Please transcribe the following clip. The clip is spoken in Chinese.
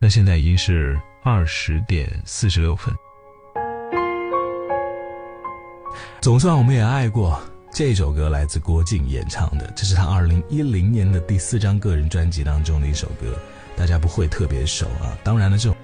那现在已经是20:46。总算我们也爱过，这首歌来自郭靖演唱的，这是他2010年的第4张个人专辑当中的一首歌，大家不会特别熟啊。当然了，这种